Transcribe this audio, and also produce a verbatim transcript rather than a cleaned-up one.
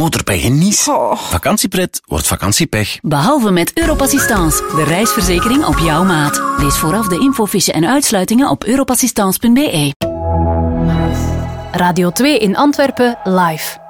motorpech en nies. Oh. Vakantiepret wordt vakantiepech. Behalve met Europassistance, de reisverzekering op jouw maat. Lees vooraf de infofiche en uitsluitingen op europassistance punt be. Radio twee in Antwerpen live.